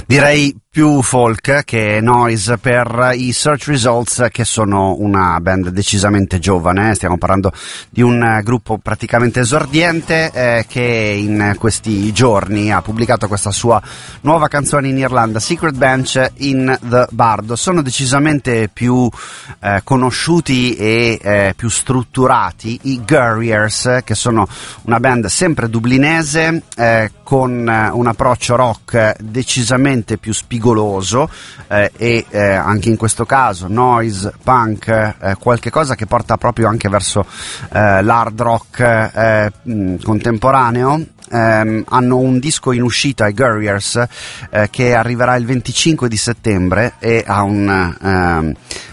Direi più folk che noise per i Search Results, che sono una band decisamente giovane. Stiamo parlando di un gruppo praticamente esordiente che in questi giorni ha pubblicato questa sua nuova canzone in Irlanda, Secret Bench in the Bardo. Sono decisamente più conosciuti e più strutturati i Guerriers, che sono una band sempre dublinese con un approccio rock decisamente più spigoloso e anche in questo caso noise, punk, qualche cosa che porta proprio anche verso l'hard rock contemporaneo. Hanno un disco in uscita, i Guerriers, che arriverà il 25 di settembre e ha un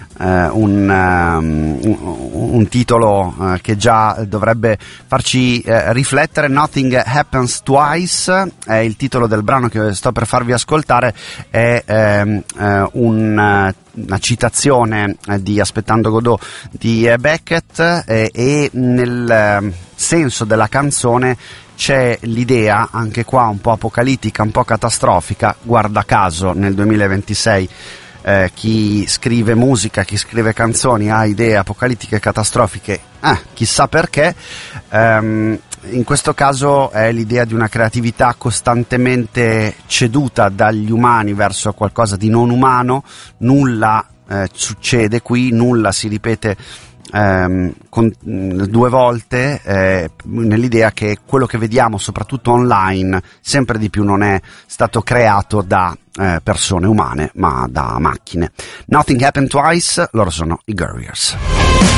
titolo che già dovrebbe farci riflettere. Nothing Happens Twice è il titolo del brano che sto per farvi ascoltare. È una citazione di Aspettando Godot di Beckett, e nel senso della canzone c'è l'idea, anche qua un po' apocalittica, un po' catastrofica. Guarda caso nel 2026 chi scrive musica, chi scrive canzoni ha idee apocalittiche e catastrofiche, chissà perché. In questo caso è l'idea di una creatività costantemente ceduta dagli umani verso qualcosa di non umano. Nulla succede qui, nulla si ripete due volte, nell'idea che quello che vediamo soprattutto online sempre di più non è stato creato da persone umane ma da macchine. Nothing Happened Twice, loro sono i Guerriers.